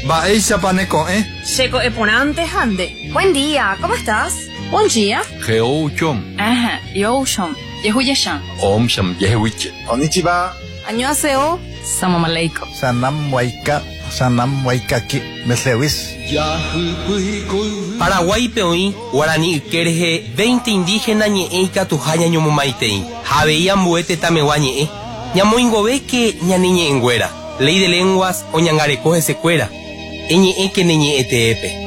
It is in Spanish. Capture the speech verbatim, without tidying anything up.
Va ella paneco, ¿eh? Checo eponante hande. Buen día, ¿cómo estás? Buen día. Geo chom. Ajá, yo shom. Yehuyashan. Om sham yehuich. Konnichiwa. Annyeonghaseyo. Salam aleikum. Sanam waika, sanam waikaki, meslewis. Paraguay peoí, guaraní kerje, veinte indígenas ñeeika tujaña ñomomaitei. Javeía muete tameguañe. Ñamoingobe que ñaniñe engüera. Ley de lenguas o ñangarecoge secuera. Eñe que neñe eteepe.